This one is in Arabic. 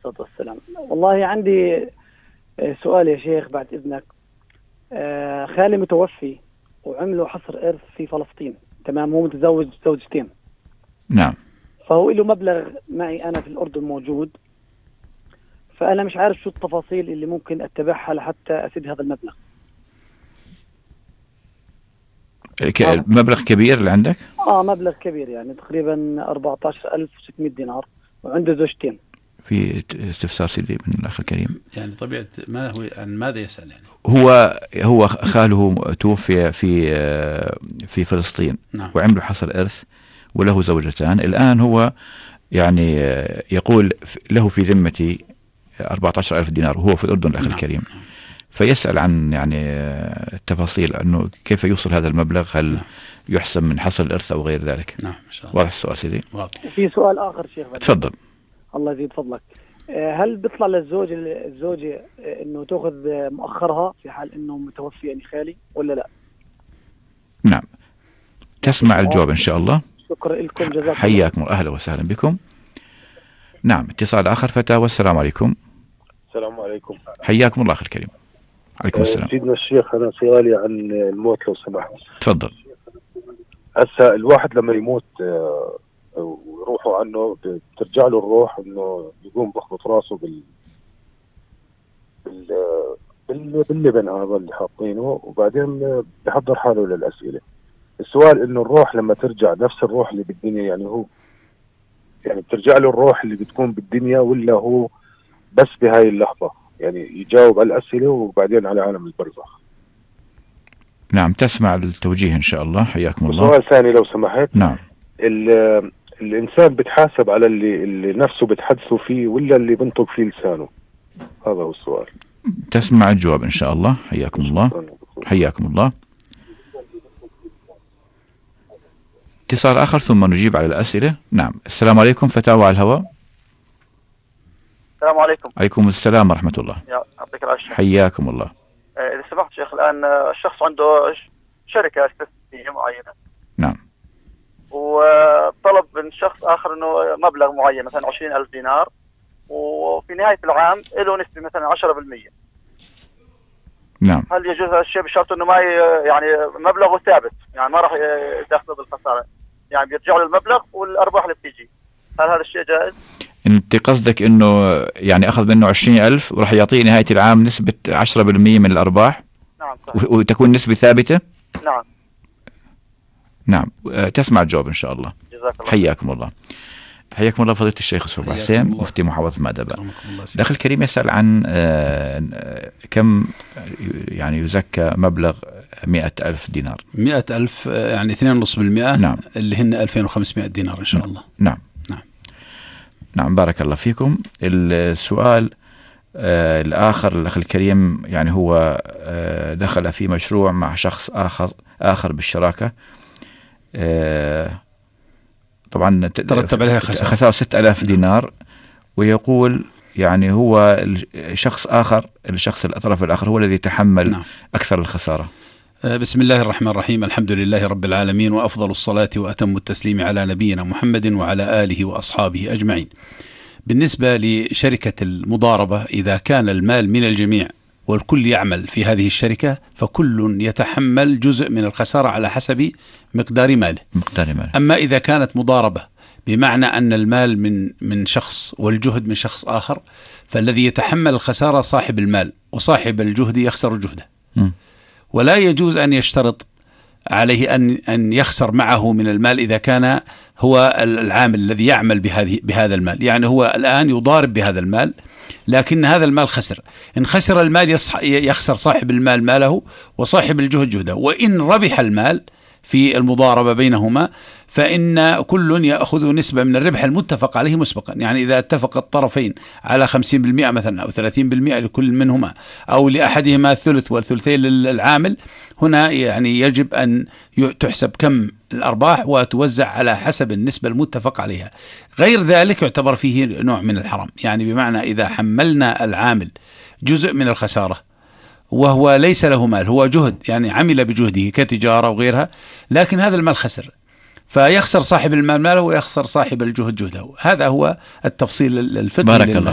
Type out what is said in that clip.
الصلاة والسلام. والله عندي سؤال يا شيخ بعد إذنك. خالي متوفي وعملوا حصر إرث في فلسطين، تمام، هو متزوج زوجتين. نعم. فهو له مبلغ معي أنا في الأردن موجود، فأنا مش عارف شو التفاصيل اللي ممكن أتبعها لحتى أسد هذا المبلغ. مبلغ كبير اللي عندك؟ مبلغ كبير، يعني تقريبا 14,600 دينار، وعنده زوجتين. في استفسار سيدي من الأخ الكريم، يعني طبيعة ما هو عن ماذا يسأل؟ يعني هو خاله توفي في فلسطين. نعم. وعملوا حصر إرث وله زوجتان. الآن هو يعني يقول له في ذمتي 14,000 دينار وهو في الأردن الأخ الكريم. فيسأل عن يعني التفاصيل أنه كيف يوصل هذا المبلغ، هل يحسب من حصر الإرث أو غير ذلك. نعم إن شاء الله. واضح السؤال سيدي؟ واضح. وفي سؤال آخر شيخ. تفضل. الله يزيد فضلك. هل بيطلع الزوجة إنه تأخذ مؤخرها في حال إنه متوفي يعني خالي ولا لا؟ نعم، تسمع الجواب إن شاء الله. شكرا لكم، جزاكم الله. حياكم، أهلا وسهلا بكم. نعم، اتصال آخر فتاة. والسلام عليكم. السلام عليكم. حياكم الله أخي الكريم. عليكم السلام. سيدنا الشيخ، أنا سؤالي عن الموت لو سمحت. تفضل. هسه الواحد لما يموت ويروحوا عنه، بترجع له الروح إنه يقوم بخبط راسه باللبن هذا اللي حاطينه، وبعدين بحضر حاله للأسئلة. السؤال إنه الروح لما ترجع نفس الروح اللي بالدنيا، يعني هو يعني بترجع له الروح اللي بتكون بالدنيا، ولا هو بس بهاي اللحظة؟ يعني يجاوب على الأسئلة وبعدين على عالم البرزخ. نعم، تسمع التوجيه إن شاء الله. حياكم الله. سؤال ثاني لو سمحت. نعم. الإنسان بتحاسب على اللي نفسه بتحدثه فيه، ولا اللي بنطق فيه لسانه؟ هذا هو السؤال. تسمع الجواب إن شاء الله. حياكم الله. حياكم الله. اتصال آخر ثم نجيب على الأسئلة. نعم. السلام عليكم، فتاوى على الهواء. السلام عليكم. عليكم السلام ورحمة الله. يعطيك العافية. حياكم الله. إذا سمحت شيخ، الآن الشخص عنده شركة استثمارية معينة. نعم. وطلب من شخص آخر إنه مبلغ معين، مثلا 20,000 دينار، وفي نهاية العام له نسبة مثلا 10%. نعم. هل يجوز هذا الشيء بشرط إنه ما يعني مبلغه ثابت، يعني ما راح يدخل بالخسارة، يعني بيرجع له المبلغ والأرباح اللي بتيجي؟ هل هذا الشيء جائز؟ انت قصدك انه يعني اخذ منه 20,000 وراح يعطيه نهاية العام نسبة 10% من الارباح؟ نعم صحيح. وتكون نسبة ثابتة؟ نعم. نعم. تسمع الجواب ان شاء الله. جزاك الله. حياكم الله. حياكم الله فضيلة الشيخ سوبر حسين، مفتي محافظة مأدبة. الأخ الكريم يسأل عن كم يعني يزكى مبلغ 100,000 دينار. 100,000 يعني 2.5%. نعم. اللي هن 2,500 دينار إن شاء الله. نعم. نعم. نعم، بارك الله فيكم. السؤال الآخر، الأخ الكريم يعني هو دخل في مشروع مع شخص آخر بالشراكة، طبعا ترتب عليها خسارة 6,000 دينار، ويقول يعني هو الشخص الأطراف الآخر هو الذي يتحمل نعم. أكثر الخسارة. بسم الله الرحمن الرحيم. الحمد لله رب العالمين، وأفضل الصلاة وأتم التسليم على نبينا محمد وعلى آله وأصحابه أجمعين. بالنسبة لشركة المضاربة، إذا كان المال من الجميع والكل يعمل في هذه الشركة، فكل يتحمل جزء من الخسارة على حسب مقدار ماله. أما إذا كانت مضاربة بمعنى أن المال من شخص والجهد من شخص آخر، فالذي يتحمل الخسارة صاحب المال، وصاحب الجهد يخسر جهده. ولا يجوز أن يشترط عليه أن يخسر معه من المال إذا كان هو العامل الذي يعمل بهذا المال. يعني هو الآن يضارب بهذا المال، لكن هذا المال خسر. إن خسر المال يخسر صاحب المال ماله وصاحب الجهد جهده. وإن ربح المال في المضاربة بينهما، فإن كل يأخذ نسبة من الربح المتفق عليه مسبقا. يعني إذا اتفق الطرفين على 50% مثلا أو 30% لكل منهما، أو لأحدهما الثلث والثلثين للعامل، هنا يعني يجب أن تحسب كم الأرباح وتوزع على حسب النسبة المتفق عليها. غير ذلك يعتبر فيه نوع من الحرام. يعني بمعنى إذا حملنا العامل جزء من الخسارة وهو ليس له مال، هو جهد، يعني عمل بجهده كتجارة وغيرها، لكن هذا المال خسر، فيخسر صاحب المال ماله ويخسر صاحب الجهد جهده. هذا هو التفصيل الفقهي. بارك الله